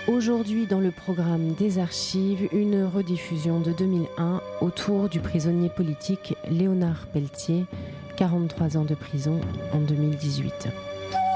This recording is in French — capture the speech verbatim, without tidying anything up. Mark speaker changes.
Speaker 1: Aujourd'hui, dans le programme des archives, une rediffusion de deux mille un autour du prisonnier politique Léonard Peltier, quarante-trois ans de prison en deux mille dix-huit.